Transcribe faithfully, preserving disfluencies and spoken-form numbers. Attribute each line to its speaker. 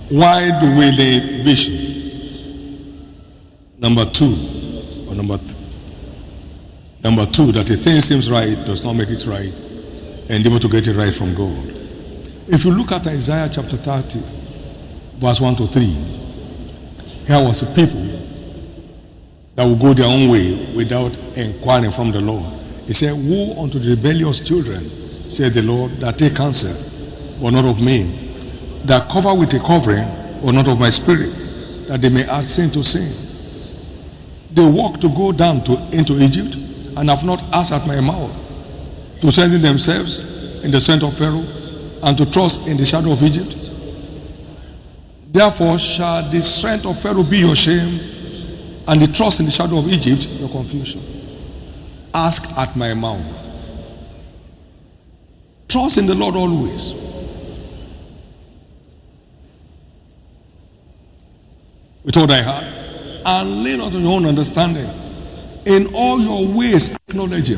Speaker 1: Why do we need vision? Number two, or number th- number two, that a thing seems right does not make it right. Endeavor to get it right from God. If you look at Isaiah chapter thirty, verse one to three, here was a people that will go their own way without inquiring from the Lord. He said, woe unto the rebellious children, said the Lord, that take counsel, but not of me, that cover with a covering, but not of my spirit, that they may add sin to sin. They walk to go down to into Egypt, and have not asked at my mouth, to strengthen themselves in the strength of Pharaoh, and to trust in the shadow of Egypt. Therefore shall the strength of Pharaoh be your shame, and the trust in the shadow of Egypt your confusion. Ask at my mouth. Trust in the Lord always. With all thy heart, and lean not on your own understanding. In all your ways acknowledge him,